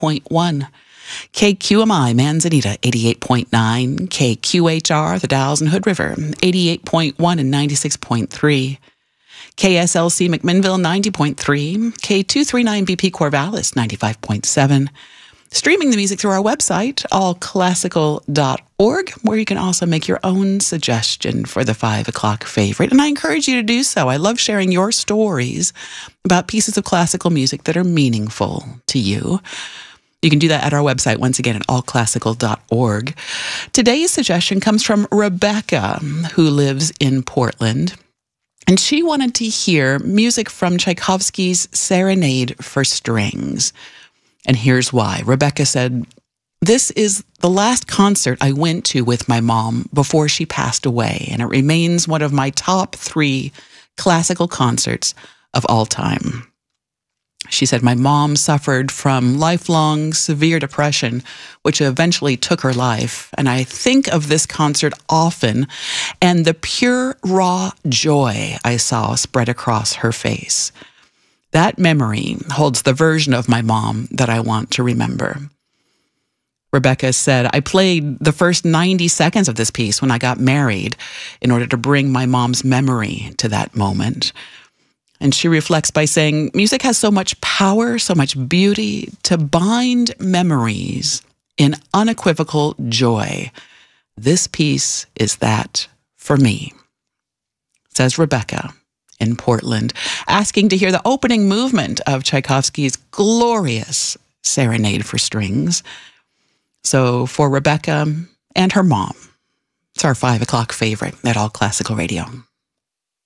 88.1. KQMI Manzanita, 88.9. KQHR, the Dalles and Hood River, 88.1 and 96.3. KSLC McMinnville, 90.3. K239BP Corvallis, 95.7. Streaming the music through our website, allclassical.org, where you can also make your own suggestion for the 5 o'clock favorite. And I encourage you to do so. I love sharing your stories about pieces of classical music that are meaningful to you. You can do that at our website, once again, at allclassical.org. Today's suggestion comes from Rebecca, who lives in Portland. And she wanted to hear music from Tchaikovsky's Serenade for Strings. And here's why. Rebecca said, "This is the last concert I went to with my mom before she passed away, and it remains one of my top 3 classical concerts of all time." She said, "My mom suffered from lifelong severe depression, which eventually took her life. And I think of this concert often and the pure, raw joy I saw spread across her face. That memory holds the version of my mom that I want to remember." Rebecca said, "I played the first 90 seconds of this piece when I got married in order to bring my mom's memory to that moment." And she reflects by saying, "Music has so much power, so much beauty to bind memories in unequivocal joy. This piece is that for me," says Rebecca in Portland, asking to hear the opening movement of Tchaikovsky's glorious Serenade for Strings. So for Rebecca and her mom, it's our 5 o'clock favorite at All Classical Radio.